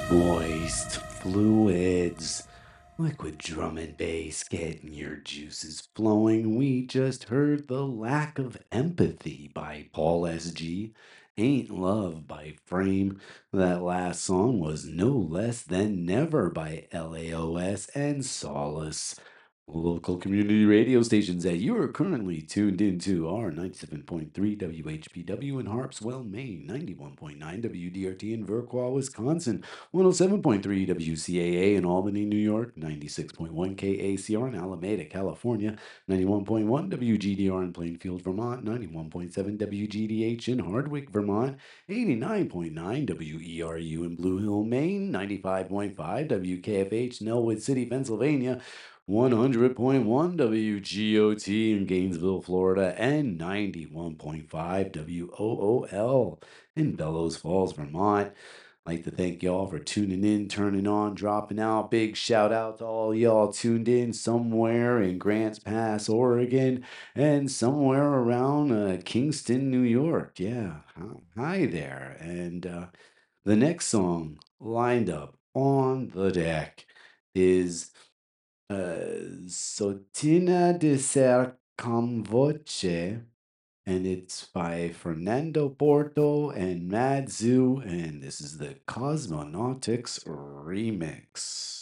Moist fluids, liquid drum and bass, getting your juices flowing. We just heard The Lack of Empathy by Paul S.G. Ain't Love by Frame. That last song was No Less Than Never by LAOS and Solace. Local community radio stations that you are currently tuned into are 97.3 WHPW in Harpswell, Maine, 91.9 WDRT in Verquois, Wisconsin, 107.3 WCAA in Albany, New York, 96.1 KACR in Alameda, California, 91.1 WGDR in Plainfield, Vermont, 91.7 WGDH in Hardwick, Vermont, 89.9 WERU in Blue Hill, Maine, 95.5 WKFH in Elwood City, Pennsylvania, 100.1 WGOT in Gainesville, Florida, and 91.5 WOOL in Bellows Falls, Vermont. Like to thank y'all for tuning in, turning on, dropping out. Big shout out to all y'all tuned in somewhere in Grants Pass, Oregon, and somewhere around Kingston, New York. Yeah, hi there. And the next song lined up on the deck is Sotina de Ser con Voce, and it's by Fernando Porto and Madzu, and this is the Cosmonautics remix.